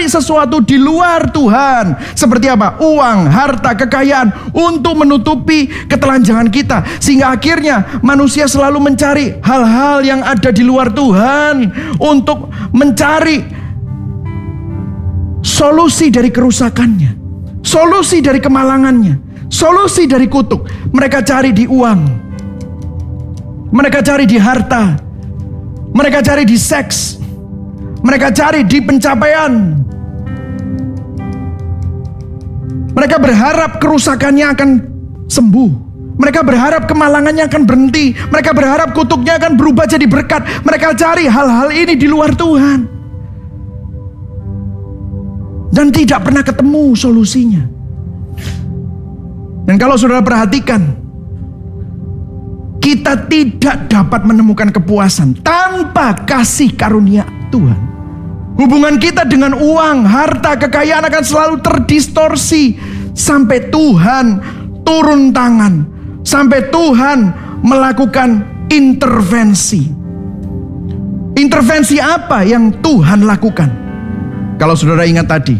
mencari sesuatu di luar Tuhan. Seperti apa? Uang, harta, kekayaan untuk menutupi ketelanjangan kita. Sehingga akhirnya manusia selalu mencari hal-hal yang ada di luar Tuhan untuk mencari solusi dari kerusakannya, solusi dari kemalangannya, solusi dari kutuk. Mereka cari di uang, mereka cari di harta, mereka cari di seks, mereka cari di pencapaian. Mereka berharap kerusakannya akan sembuh. Mereka berharap kemalangannya akan berhenti. Mereka berharap kutuknya akan berubah jadi berkat. Mereka cari hal-hal ini di luar Tuhan. Dan tidak pernah ketemu solusinya. Dan kalau saudara perhatikan, kita tidak dapat menemukan kepuasan tanpa kasih karunia Tuhan. Hubungan kita dengan uang, harta, kekayaan akan selalu terdistorsi sampai Tuhan turun tangan, sampai Tuhan melakukan intervensi. Intervensi apa yang Tuhan lakukan? Kalau saudara ingat tadi,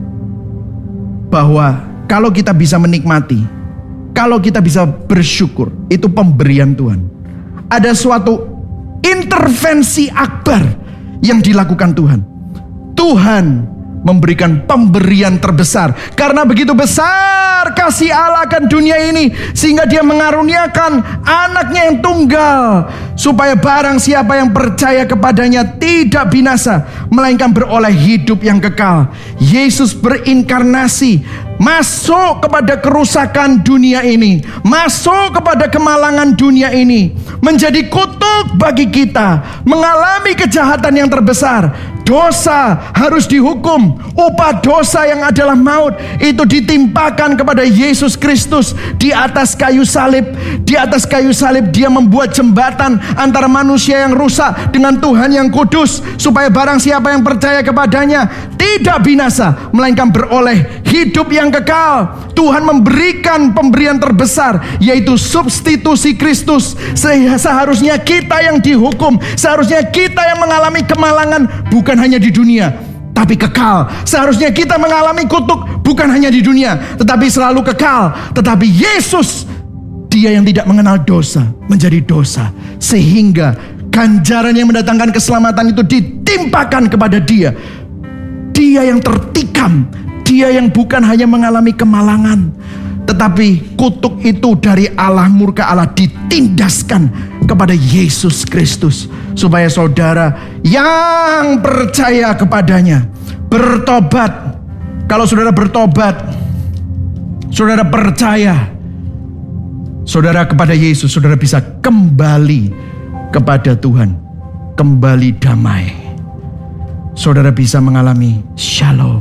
bahwa kalau kita bisa menikmati, kalau kita bisa bersyukur, itu pemberian Tuhan. Ada suatu intervensi akbar yang dilakukan Tuhan. Tuhan memberikan pemberian terbesar. Karena begitu besar kasih Allah akan dunia ini, sehingga dia mengaruniakan anaknya yang tunggal, supaya barang siapa yang percaya kepadanya tidak binasa, melainkan beroleh hidup yang kekal. Yesus berinkarnasi, masuk kepada kerusakan dunia ini, masuk kepada kemalangan dunia ini, menjadi kutuk bagi kita, mengalami kejahatan yang terbesar. Dosa harus dihukum. Upah dosa yang adalah maut itu ditimpakan kepada Yesus Kristus di atas kayu salib. Di atas kayu salib dia membuat jembatan antara manusia yang rusak dengan Tuhan yang kudus, supaya barang siapa yang percaya kepadanya tidak binasa, melainkan beroleh hidup yang kekal. Tuhan memberikan pemberian terbesar, yaitu substitusi Kristus. Seharusnya kita yang dihukum, seharusnya kita yang mengalami kemalangan, bukan hanya di dunia, tapi kekal. Seharusnya kita mengalami kutuk, bukan hanya di dunia, tetapi selalu kekal. Tetapi Yesus, dia yang tidak mengenal dosa, menjadi dosa, sehingga ganjaran yang mendatangkan keselamatan itu ditimpakan kepada dia. Dia yang tertikam, dia yang bukan hanya mengalami kemalangan, tetapi kutuk itu dari Allah, murka Allah ditindaskan kepada Yesus Kristus, supaya saudara yang percaya kepadanya bertobat. Kalau saudara bertobat, saudara percaya, saudara kepada Yesus, saudara bisa kembali kepada Tuhan, kembali damai. Saudara bisa mengalami shalom.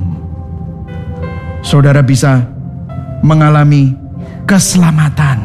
Saudara bisa mengalami keselamatan,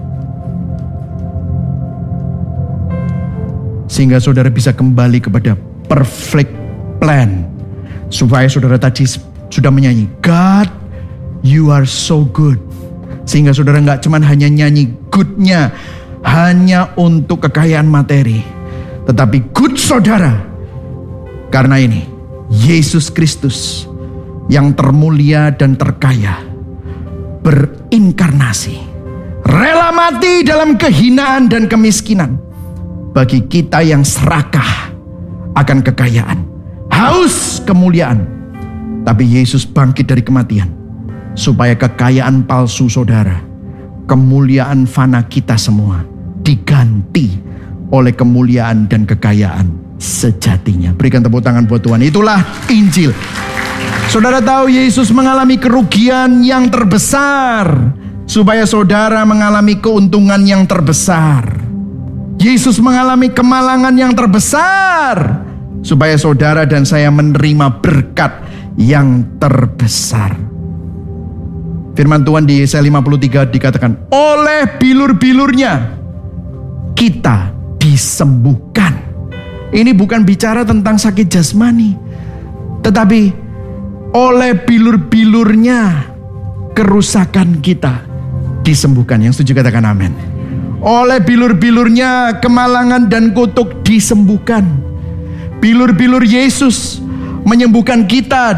sehingga saudara bisa kembali kepada perfect plan. Supaya saudara tadi sudah menyanyi, God, you are so good. Sehingga saudara gak cuma hanya nyanyi goodnya hanya untuk kekayaan materi, tetapi good saudara karena ini Yesus Kristus yang termulia dan terkaya berinkarnasi, rela mati dalam kehinaan dan kemiskinan bagi kita yang serakah akan kekayaan, haus kemuliaan. Tapi Yesus bangkit dari kematian, supaya kekayaan palsu saudara, kemuliaan fana kita semua, diganti oleh kemuliaan dan kekayaan sejatinya. Berikan tepuk tangan buat Tuhan. Itulah Injil. Saudara tahu Yesus mengalami kerugian yang terbesar, supaya saudara mengalami keuntungan yang terbesar. Yesus mengalami kemalangan yang terbesar, supaya saudara dan saya menerima berkat yang terbesar. Firman Tuhan di Yesaya 53 dikatakan, oleh bilur-bilurnya kita disembuhkan. Ini bukan bicara tentang sakit jasmani, tetapi oleh bilur-bilurnya kerusakan kita disembuhkan. Yang setuju katakan amin. Oleh bilur-bilurnya kemalangan dan kutuk disembuhkan. Bilur-bilur Yesus menyembuhkan kita